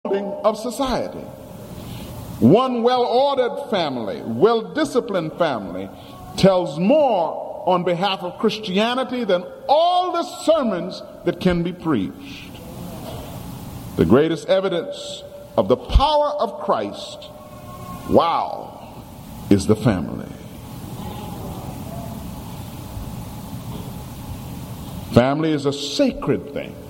of society. One well-ordered family, well-disciplined family, tells more on behalf of Christianity than all the sermons that can be preached. The greatest evidence of the power of Christ, is the family. Family is a sacred thing.